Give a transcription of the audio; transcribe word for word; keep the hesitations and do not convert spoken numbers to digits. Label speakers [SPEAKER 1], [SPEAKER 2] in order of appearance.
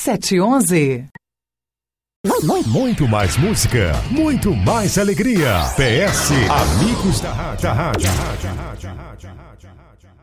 [SPEAKER 1] sete um um.
[SPEAKER 2] Muito mais música, muito mais alegria. P S Amigos da Rádio. Da rádio.